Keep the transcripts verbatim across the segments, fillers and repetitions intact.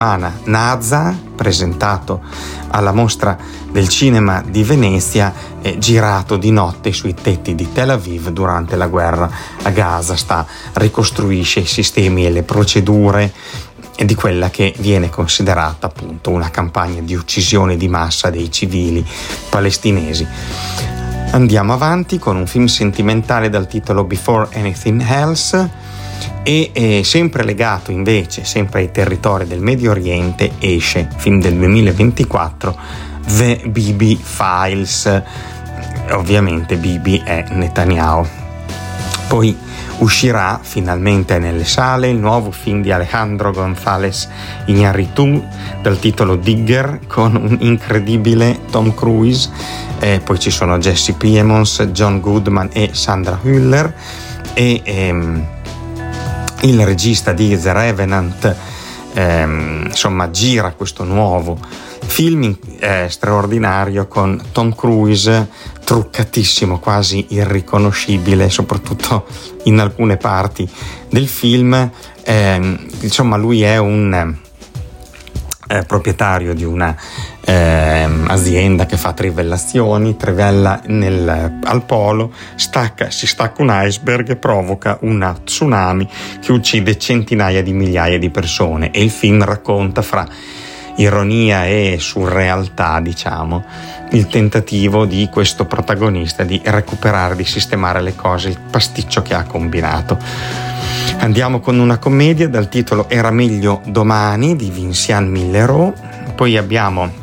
Naza, presentato alla Mostra del Cinema di Venezia, eh, girato di notte sui tetti di Tel Aviv durante la guerra a Gaza. Sta ricostruisce i sistemi e le procedure di quella che viene considerata appunto una campagna di uccisione di massa dei civili palestinesi. Andiamo avanti con un film sentimentale dal titolo Before Anything Else. E eh, sempre legato invece sempre ai territori del Medio Oriente esce, film del duemilaventiquattro, The Bibi Files. Ovviamente Bibi è Netanyahu. Poi uscirà finalmente nelle sale il nuovo film di Alejandro González Iñárritu dal titolo Digger, con un incredibile Tom Cruise. Eh, poi ci sono Jesse Plemons, John Goodman e Sandra Hüller. E ehm, il regista di The Revenant ehm, insomma gira questo nuovo film eh, straordinario con Tom Cruise truccatissimo, quasi irriconoscibile, soprattutto in alcune parti del film. Eh, insomma lui è un eh, proprietario di una eh, azienda che fa trivellazioni, trivella nel, al polo, stacca, si stacca un iceberg e provoca una tsunami che uccide centinaia di migliaia di persone, e il film racconta, fra ironia e surrealtà, diciamo, il tentativo di questo protagonista di recuperare, di sistemare le cose, il pasticcio che ha combinato. Andiamo con una commedia dal titolo Era meglio domani di Vinciane Millero. Poi abbiamo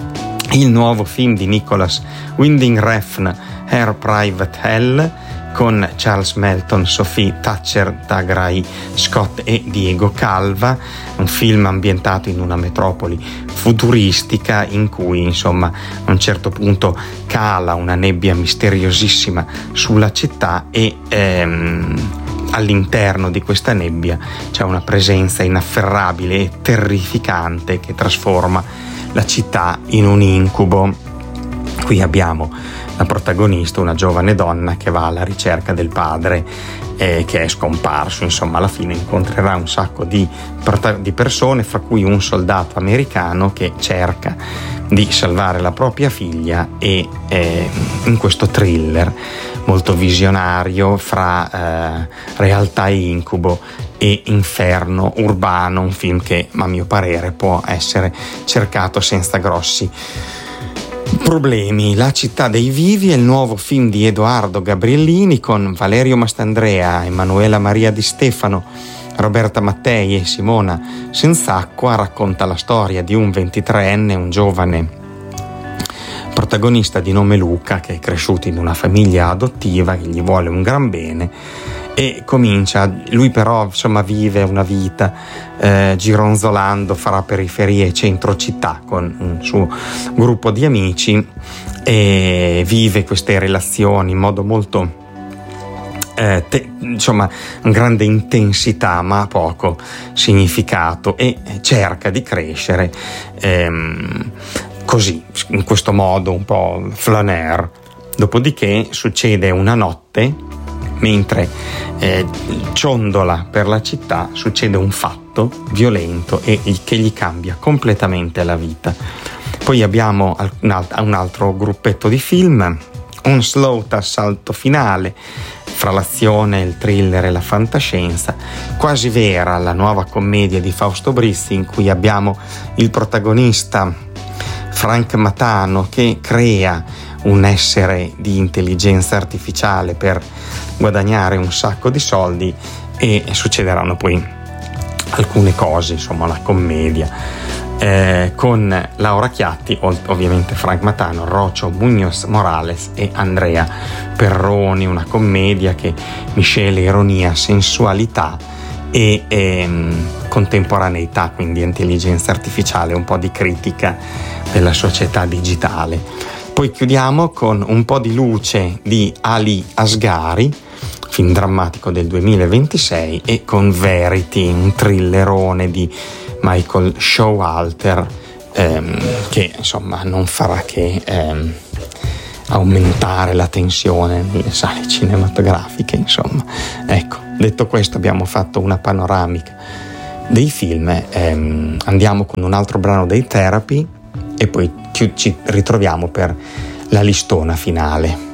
il nuovo film di Nicholas Winding Refn, Her Private Hell, con Charles Melton, Sophie Thatcher, Tigray Scott e Diego Calva, un film ambientato in una metropoli futuristica in cui insomma a un certo punto cala una nebbia misteriosissima sulla città e ehm, all'interno di questa nebbia c'è una presenza inafferrabile e terrificante che trasforma la città in un incubo. Qui abbiamo la protagonista, una giovane donna che va alla ricerca del padre eh, che è scomparso. Insomma, alla fine incontrerà un sacco di, di persone, fra cui un soldato americano che cerca di salvare la propria figlia, e eh, in questo thriller molto visionario fra eh, realtà e incubo e inferno urbano, un film che a mio parere può essere cercato senza grossi problemi. La città dei vivi è il nuovo film di Edoardo Gabriellini con Valerio Mastandrea, Emanuela Maria Di Stefano, Roberta Mattei e Simona Senzacqua. Racconta la storia di un ventitreenne, un giovane protagonista di nome Luca, che è cresciuto in una famiglia adottiva che gli vuole un gran bene, e comincia, lui però insomma vive una vita eh, gironzolando fra periferie e centro città con un suo gruppo di amici, e vive queste relazioni in modo molto eh, te, insomma grande intensità ma poco significato, e cerca di crescere ehm, così, in questo modo un po' flaneur. Dopodiché succede una notte, mentre eh, ciondola per la città, succede un fatto violento e che gli cambia completamente la vita. Poi abbiamo un, alt- un altro gruppetto di film, un slow salto finale fra l'azione, il thriller e la fantascienza, quasi vera, la nuova commedia di Fausto Brizzi, in cui abbiamo il protagonista Frank Matano che crea un essere di intelligenza artificiale per guadagnare un sacco di soldi, e succederanno poi alcune cose, insomma una commedia eh, con Laura Chiatti, ov- ovviamente Frank Matano, Rocio Muñoz Morales e Andrea Perroni, una commedia che miscela ironia, sensualità e ehm, contemporaneità, quindi intelligenza artificiale, un po' di critica della società digitale. Poi chiudiamo con un po' di luce di Ali Asghari, film drammatico del duemilaventisei, e con Verity, un thrillerone di Michael Showalter ehm, che insomma non farà che ehm, aumentare la tensione nelle sale cinematografiche. Insomma, ecco, detto questo, abbiamo fatto una panoramica dei film. Ehm, andiamo con un altro brano dei Therapy e poi ci ritroviamo per la listona finale.